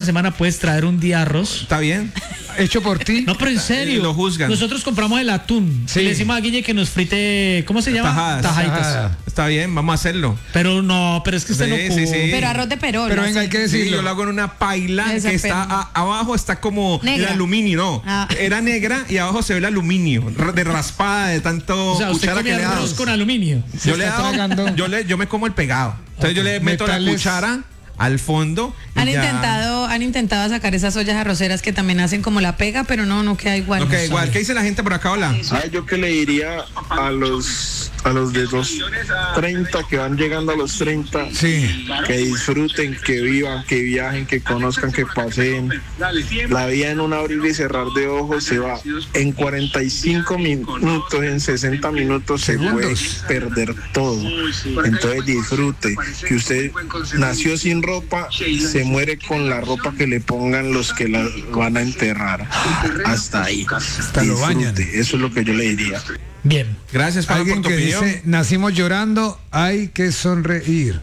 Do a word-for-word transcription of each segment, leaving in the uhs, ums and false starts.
semana puedes traer un día arroz. ¿Está bien? Hecho por ti. No, pero en serio. Y lo juzgan. Nosotros compramos el atún. Sí. Y le decimos a Guille que nos frite, ¿cómo se llama? Tajadas. Tajaditas. Tajada. Está bien, vamos a hacerlo. Pero no, pero es que usted Sí, no sí, pudo. sí. Pero arroz de perola. Pero venga, sí. hay que Sí, decirlo. yo lo hago en una paila Esa que está pena. a- abajo está como Negra. el aluminio, no. Ah. Era negra y abajo se ve el aluminio, r- de raspada, de tanto O sea, usted cuchara come que le he dado. arroz con aluminio. Se Yo le he está dado- tragando. yo le, yo me como el pegado. Entonces yo le meto la Metales. cuchara al fondo. y Han ya. intentado, han intentado sacar esas ollas arroceras que también hacen como la pega, pero no, no queda igual. Ok, igual. ¿Qué dice la gente por acá? Hola. ¿Sabes yo qué le diría a los a los de los treinta que van llegando a los treinta? Sí. Que disfruten, que vivan, que viajen, que conozcan, que paseen. La vida en un abrir y cerrar de ojos se va. En cuarenta y cinco minutos, en sesenta minutos se puede Segundos. perder todo. Entonces disfrute. Que usted nació sin ropa, se muere con la ropa que le pongan los que la van a enterrar. Hasta ahí. Hasta lo bañan. Disfrute. Eso es lo que yo le diría. Bien. Gracias, Pablo, Alguien por tu que opinión. dice, nacimos llorando, hay que sonreír.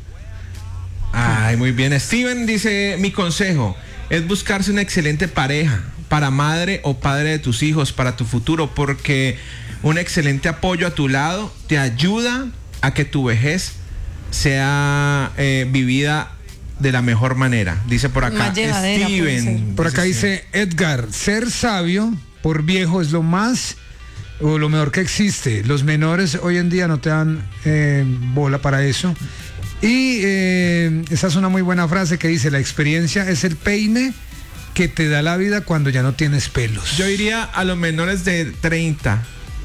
Ay, muy bien. Steven dice, mi consejo es buscarse una excelente pareja para madre o padre de tus hijos, para tu futuro, porque un excelente apoyo a tu lado te ayuda a que tu vejez sea eh, vivida de la mejor manera. Dice por acá Más llevadera, puede Steven. Por acá dice Edgar, ser sabio por viejo es lo más o lo mejor que existe. Los menores hoy en día no te dan eh, bola para eso. Y eh, esa es una muy buena frase que dice, la experiencia es el peine que te da la vida cuando ya no tienes pelos. Yo diría a los menores de treinta,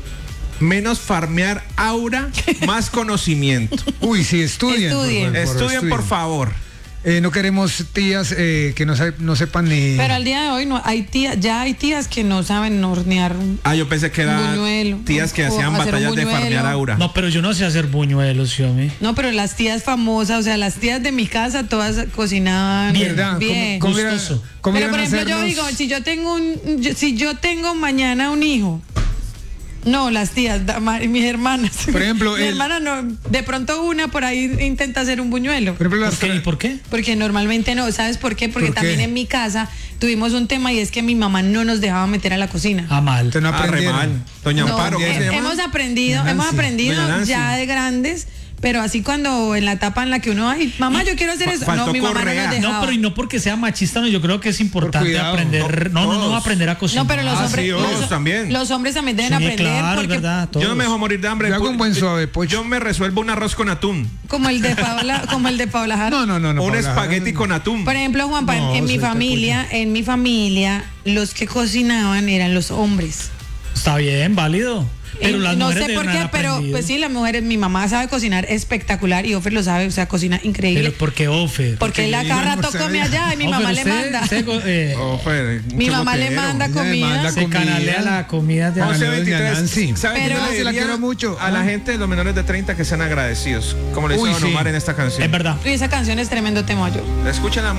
menos farmear aura, más conocimiento. Uy, sí, estudien. Estudien. por favor, Estudien, por favor. Eh, no queremos tías eh, que no, sa- no sepan ni... Pero al día de hoy no hay tías, ya hay tías que no saben hornear un Ah, yo pensé que eran buñuelo. tías que O hacían hacer un batallas de buñuelo. farmear aura. No, pero yo no sé hacer buñuelos, yo me. No, pero las tías famosas, o sea, las tías de mi casa todas cocinaban Bien, ¿Verdad? bien. ¿Cómo, cómo Gustoso. irán- cómo Pero irán por a ejemplo, yo hacernos- digo, si yo tengo un, yo- si yo tengo mañana un hijo, no, las tías, da- ma- mis hermanas. Por ejemplo, mi el- hermana no, de pronto una por ahí intenta hacer un buñuelo. Por ejemplo, ¿Por las qué? ¿Y tra- por qué? Porque normalmente no, ¿sabes por qué? Porque ¿Por qué? también en mi casa tuvimos un tema y es que mi mamá no nos dejaba meter a la cocina. Ah, mal. Ustedes no Ah, re aprendieron. mal. Doña No, Amparo, ¿cómo eh, se llama? hemos aprendido, Doña hemos Nancy. aprendido Doña Nancy. ya de grandes, pero así cuando en la etapa en la que uno, ay, mamá, yo quiero hacer Fa- eso. faltó No, mi mamá no correa. nos dejaba. No, pero y no porque sea machista, no, yo creo que es importante cuidado. aprender. No, no, no, Todos. aprender a cocinar. No, pero los Ah, hombres, sí, los, todos también. los hombres también deben Sí, aprender claro, es porque verdad. Yo no todos. me dejo morir de hambre. Yo hago un buen suave pollo. Yo me resuelvo un arroz con atún. como el de Paula, como el de Paula Jara. No, no, no. no un Paula. espagueti con atún. Por ejemplo, Juanpa, en- No, en mi soy familia, en mi familia, los que cocinaban eran los hombres. Está bien, válido. Pero Eh, las no mujeres sé por deben qué, haber pero aprendido. pues sí, las mujeres, mi mamá sabe cocinar espectacular y Ofer lo sabe, o sea, cocina increíble. Pero ¿por qué Ofer? porque él a yo cada no rato sé. come allá y mi mamá Ofer, le usted- manda. usted, eh, Oh, Fer, Mi mucho mamá le botero. manda Ella me comida. manda se comida. canalea la comida de Once once Doña veintitrés. Nancy. ¿Sabe Pero- qué yo le Nancy, la diría quiero mucho. a la Ah. gente de los menores de treinta que sean agradecidos? Como le dice Uy, Don sí. Omar en esta canción. Es verdad. Y esa canción es tremendo tema yo. Escuchen la